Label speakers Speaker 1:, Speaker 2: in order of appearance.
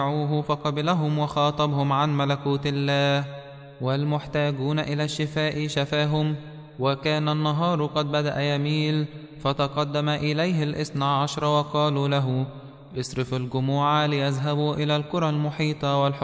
Speaker 1: فقبلهم وخاطبهم عن ملكوت الله، والمحتاجون إلى الشفاء شفاهم. وكان النهار قد بدأ يميل، فتقدم إليه 12 وقالوا له: اصرف الجموع ليذهبوا إلى القرى المحيطة